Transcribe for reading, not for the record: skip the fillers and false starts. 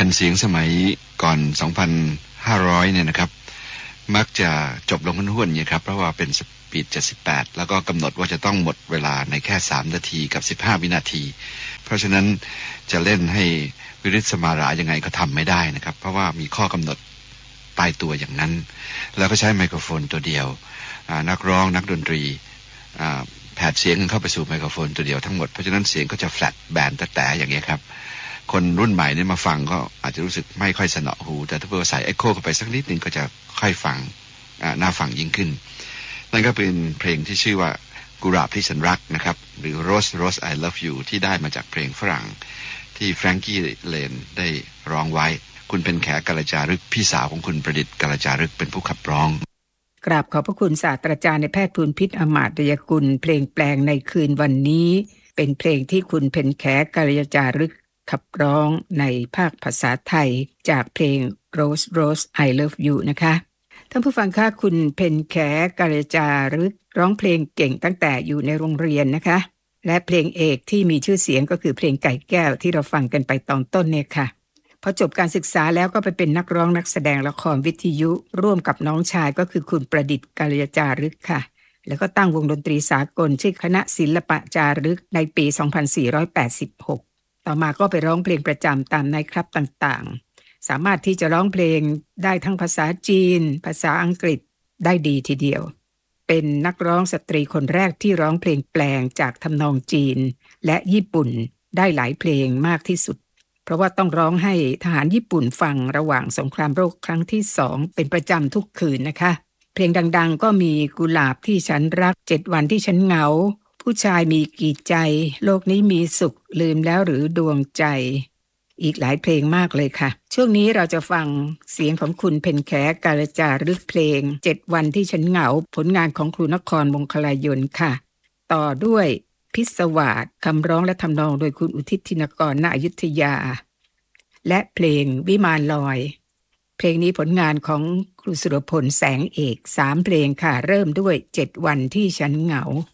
ผ่นเสียงสมัยก่อน 2,500 เนี่ยนะครับมักจะจบลงห้วนๆเนี่ยครับเพราะว่าเป็นสปีด78แล้วก็กำหนดว่าจะต้องหมดเวลาในแค่3นาทีกับ15วินาทีเพราะฉะนั้นจะเล่นให้วิริศสมารายังไงก็ทำไม่ได้นะครับเพราะว่ามีข้อกำหนดตายตัวอย่างนั้นแล้วก็ใช้ไมโครโฟนตัวเดียวนักร้องนักดนตรีแผดเสียงเข้าไปสู่ไมโครโฟนตัวเดียวทั้งหมดเพราะฉะนั้นเสียงก็จะแฟลตแบนแต่อย่างเงี้ยครับคนรุ่นใหม่เนี่ยมาฟังก็อาจจะรู้สึกไม่ค่อยสนอหูแต่ถ้าเผื่อใส่เอ็กโคเข้าไปสักนิดนึงก็จะค่อยฟังน่าฟังยิ่งขึ้นนั่นก็เป็นเพลงที่ชื่อว่ากุหลาบที่ฉันรักนะครับหรือ Rose Rose I Love You ที่ได้มาจากเพลงฝรั่งที่แฟรงกี้เลนได้ร้องไว้คุณเป็นแขกัลจารึกพี่สาวของคุณประดิษฐ์กัลจารึกเป็นผู้ขับร้องกราบขอบพระคุณศาสตราจารย์ในแพทย์ภูลพิษอมาตยกุลเพลงแปลงในคืนวันนี้เป็นเพลงที่คุณเพ็ญแขกัลจารึกขับร้องในภาคภาษาไทยจากเพลง Rose Rose I Love You นะคะท่านผู้ฟังคะคุณเพ็ญแขกัลจารึกร้องเพลงเก่งตั้งแต่อยู่ในโรงเรียนนะคะและเพลงเอกที่มีชื่อเสียงก็คือเพลงไก่แก้วที่เราฟังกันไปตอนต้นเนี่ยค่ะพอจบการศึกษาแล้วก็ไปเป็นนักร้องนักแสดงละครวิทยุร่วมกับน้องชายก็คือคุณประดิษฐ์กัลจารึกค่ะแล้วก็ตั้งวงดนตรีสากลชื่อคณะศิลปะจารึกในปี 2486 ต่อมาก็ไปร้องเพลงประจำตามไนท์คลับต่างๆสามารถที่จะร้องเพลงได้ทั้งภาษาจีนภาษาอังกฤษได้ดีทีเดียวเป็นนักร้องสตรีคนแรกที่ร้องเพลงแปลงจากทำนองจีนและญี่ปุ่นได้หลายเพลงมากที่สุดเพราะว่าต้องร้องให้ทหารญี่ปุ่นฟังระหว่างสงครามโลกครั้งที่2เป็นประจำทุกคืนนะคะเพลงดังๆก็มีกุหลาบที่ฉันรัก7วันที่ฉันเหงาผู้ชายมีกี่ใจโลกนี้มีสุขลืมแล้วหรือดวงใจอีกหลายเพลงมากเลยค่ะช่วงนี้เราจะฟังเสียงของคุณเพ็ญแขกัลจารึกเพลง7วันที่ฉันเหงาผลงานของครูนครมงคลายนค่ะต่อด้วยพิศวาสคำร้องและทำนองโดยคุณอุทิศธินกรณอยุธยาและเพลงวิมานลอยเพลงนี้ผลงานของครูสุรพลแสงเอก3เพลงค่ะเริ่มด้วย7วันที่ฉันเหงา